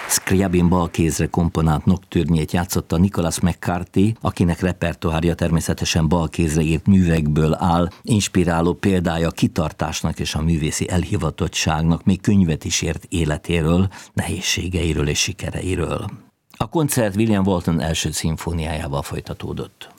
Scriabin balkézre komponált nocturnyét játszotta Nicholas McCarthy, akinek repertoárja természetesen balkézre írt művekből áll, inspiráló példája kitartásnak és a művészi elhivatottságnak, még könyvet is írt életéről, nehézségeiről és sikereiről. A koncert William Walton első szimfóniájával folytatódott.